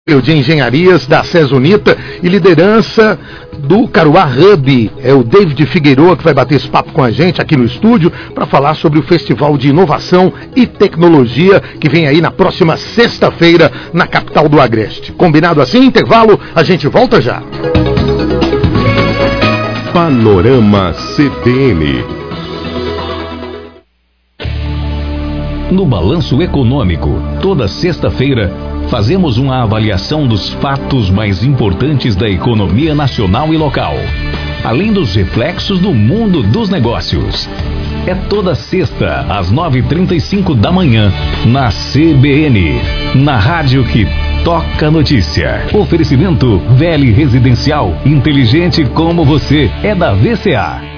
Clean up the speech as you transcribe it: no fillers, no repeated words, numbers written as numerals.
de Engenharias da Cesunita e liderança do Caruá Hub. É o David Figueiredo que vai bater esse papo com a gente aqui no estúdio para falar sobre o Festival de Inovação e Tecnologia que vem aí na próxima sexta-feira na capital do Agreste. Combinado assim? Intervalo, a gente volta já. Panorama CBN. No Balanço Econômico, toda sexta-feira, fazemos uma avaliação dos fatos mais importantes da economia nacional e local, além dos reflexos do mundo dos negócios. É toda sexta, às 9h35 da manhã, na CBN, na rádio que toca notícia. Oferecimento VL Residencial, inteligente como você, é da VCA.